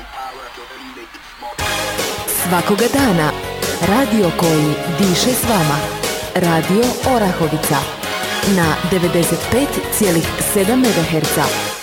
Svakoga dana radio koji diše s vama. Radio Orahovica na 95,7 MHz.